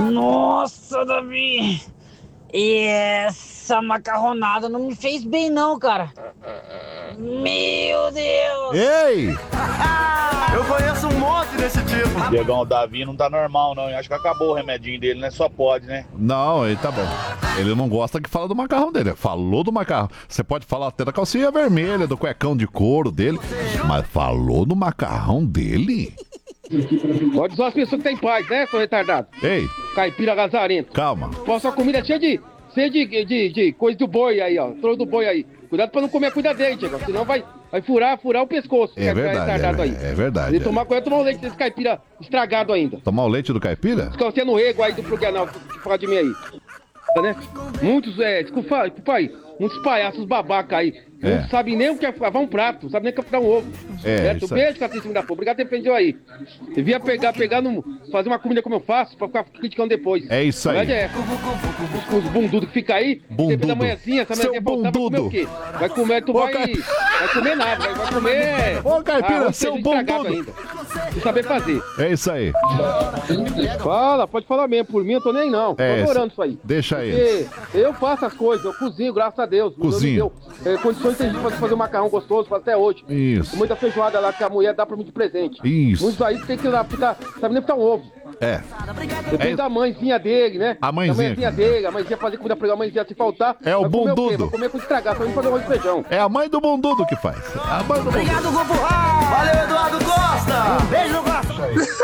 Nossa, Davi! Essa macarronada não me fez bem não, cara. Meu Deus! Ei! Eu conheço um monte desse tipo. Diegão, o Davi não tá normal, não. Eu acho que acabou o remedinho dele, né? Só pode, né? Não, ele tá bom. Ele não gosta que fala do macarrão dele. Falou do macarrão. Você pode falar até da calcinha vermelha, do cuecão de couro dele, mas falou do macarrão dele? Pode usar as pessoas que têm paz, né, seu retardado? Ei, Caipira lazarento. calma. Posso a comida cheia de coisa do boi aí, ó. Troço do boi aí. Cuidado pra não comer a cuida dele, Diego. Senão vai furar o pescoço. É verdade, retardado aí. é verdade. E tomar cuidado, tomar o leite desse caipira estragado ainda. Tomar o leite do caipira? Fica você no ego aí do programa, que fala de mim aí. Tá, né? Muitos, desculpa aí, muitos palhaços babaca aí. É. Não sabem nem o que é lavar um prato, não sabem nem o que é fritar um ovo. É, Certo? isso aí. Beijo, Catíssimo da porra. Obrigado por ter defendido aí. Devia pegar fazer uma comida como eu faço, pra ficar criticando depois. É isso aí. Na verdade, os bundudos que fica aí, Bundudo. depois da manhãzinha, essa Seu manhãzinha voltar, vai comer bundudo. o quê? Vai comer, vai comer nada, vai comer... Ô, caipira, arroz, seu feijão estragado bundudo. ainda. Sem saber fazer. É isso aí. Pode falar mesmo, por mim eu tô nem não. Tô adorando isso aí. Deixa ele. Porque eu faço as coisas, eu cozinho, graças a Deus. Cozinho. Deus me deu, condições de fazer um macarrão gostoso, faço até hoje. Isso. Muita feijoada lá que a mulher dá pra mim de presente. Isso. Muitos aí tem que ir lá ficar, sabe nem fritar um ovo. É. Depende É. da mãezinha dele, né? A mãezinha. Da mãezinha dele, a mãezinha fazer comida pra ele, a mãezinha se faltar. É o vai comer bundudo. quê? Vai comer com estragar, pra mim fazer arroz e feijão. É a mãe do bundudo que faz. A mãe do bundudo. Obrigado, Grupo A. Valeu, Eduardo Costa. Um beijo, Costa.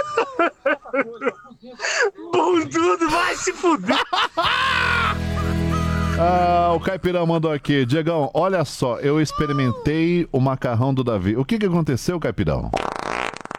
Bundudo, vai se fuder! Ah, o Caipirão mandou aqui. Diegão, olha só, eu experimentei o macarrão do Davi. O que aconteceu, Caipirão?